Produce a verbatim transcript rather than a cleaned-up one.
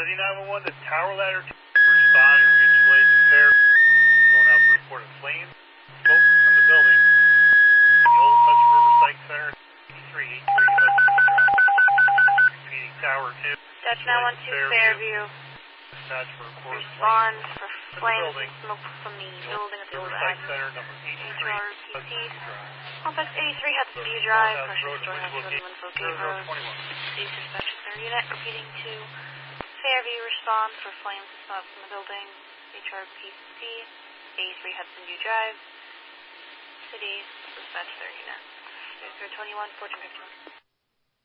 City nine one one, the tower ladder respond and mutual aid to Fair. Going out for report of flames. Smoke from the building. The old Hudson River Psych Center, eighty-three eighty-three Hudson Drive. Repeating tower two. Dutch nine one two Fairview. Dispatch for report of Respond flames. for flames and smoke from the building at the old Psych ad. Center, number eighty-three Hudson Drive. Complex eighty-three Hudson View Drive. Pressure storing at twenty-one Focate Road. Police dispatch center unit repeating to Fairview. Respond for flames and smoke from the building. H R P C, eighty-three Hudson View Drive. City dispatch center unit. twenty-one fourteen fifty-one.